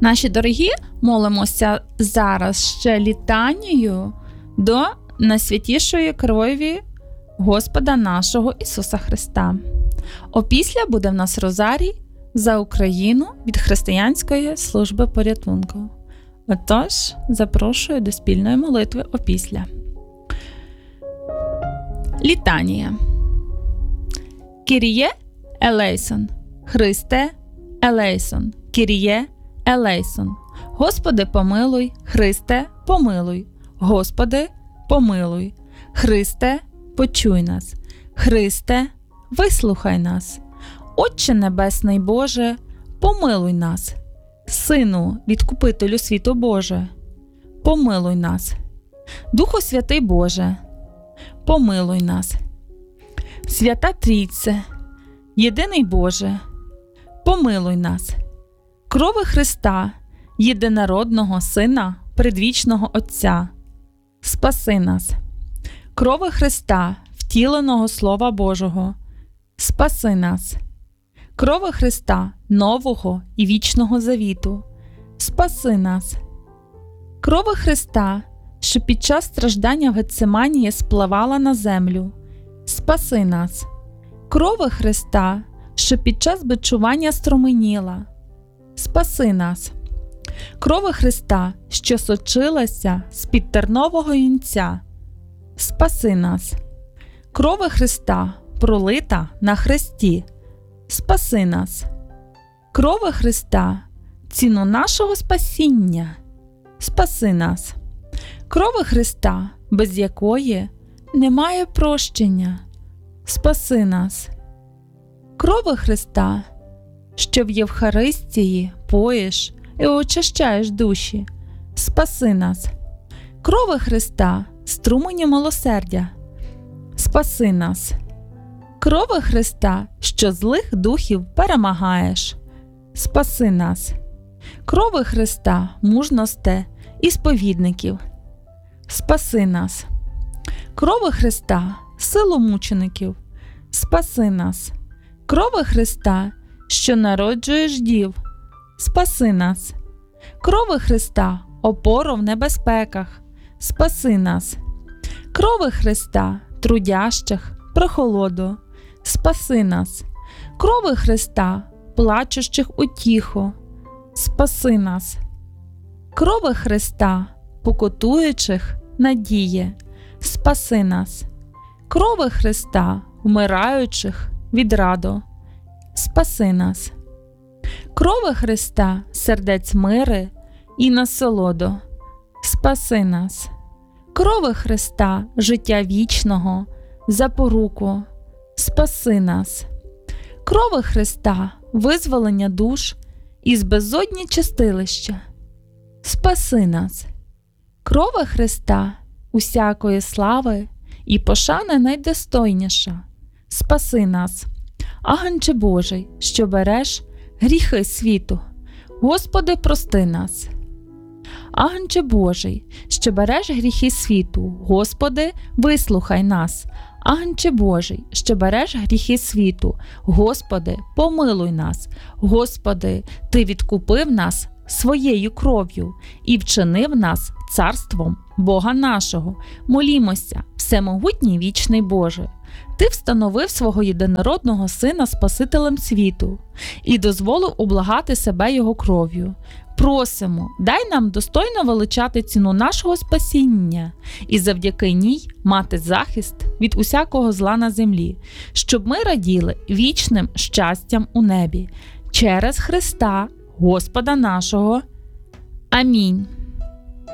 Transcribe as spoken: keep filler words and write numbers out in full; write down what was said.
Наші дорогі, молимося зараз ще літанією до найсвятішої крові Господа нашого Ісуса Христа. Опісля буде в нас розарій за Україну від Християнської служби порятунку. Отож, запрошую до спільної молитви опісля. Літанія. Кіріє елейсон, Христе елейсон, Кіріє елейсон. Господи, помилуй, Христе, помилуй. Господи, помилуй. Христе, почуй нас. Христе, вислухай нас. Отче Небесний Боже, помилуй нас. Сину, Відкупителю світу Боже, помилуй нас. Духу Святий Боже, помилуй нас. Свята Трійце, Єдиний Боже, помилуй нас. Крови Христа, Єдинородного Сина, Предвічного Отця, спаси нас. Крови Христа, втіленого Слова Божого, спаси нас. Крови Христа, Нового і Вічного Завіту, спаси нас. Крови Христа, що під час страждання в Гетсиманії спливала на землю, спаси нас. Крови Христа, що під час бичування струменіла, спаси нас. Крови Христа, що сочилася з-під тернового вінця, спаси нас. Крови Христа, пролита на хресті, спаси нас. Крови Христа, ціну нашого спасіння, спаси нас. Крови Христа, без якої немає прощення, спаси нас. Крови Христа, що в Євхаристії поїш і очищаєш душі, спаси нас. Крови Христа, струмені милосердя, спаси нас. Крови Христа, що злих духів перемагаєш, спаси нас. Крови Христа, мужносте і сповідників, спаси нас. Крови Христа, силу мучеників, спаси нас. Крови Христа, що народжуєш дів, спаси нас. Крови Христа, опору в небезпеках, спаси нас. Крови Христа, трудящих, прохолоду, спаси нас. Крови Христа, плачущих утіху, спаси нас. Крови Христа, покутуючих надії, спаси нас. Крови Христа, вмираючих від раду, спаси нас. Крови Христа, сердець мири і насолоду, спаси нас. Крови Христа, життя вічного, запоруку, спаси нас. Крови Христа, визволення душ із безодні чистилища, спаси нас. Крови Христа, усякої слави і пошани найдостойніша, спаси нас. Агнче Божий, що береш гріхи світу, Господи, прости нас. Агнче Божий, що береш гріхи світу, Господи, вислухай нас. Агнче Божий, що береш гріхи світу, Господи, помилуй нас. Господи, Ти відкупив нас своєю кров'ю і вчинив нас царством Бога нашого. Молімося, всемогутній вічний Боже. Ти встановив свого єдинородного Сина Спасителем світу і дозволив облагати себе Його кров'ю. Просимо, дай нам достойно величати ціну нашого спасіння і завдяки ній мати захист від усякого зла на землі, щоб ми раділи вічним щастям у небі. Через Христа, Господа нашого. Амінь.